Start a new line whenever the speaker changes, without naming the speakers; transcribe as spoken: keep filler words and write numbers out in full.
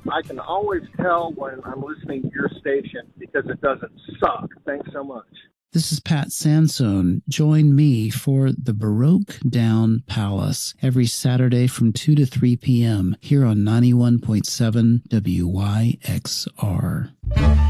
I can always tell when I'm listening to your station because it doesn't suck. Thanks so much.
This is Pat Sansone. Join me for the Baroque Down Palace every Saturday from two to three p.m. here on ninety-one point seven W Y X R.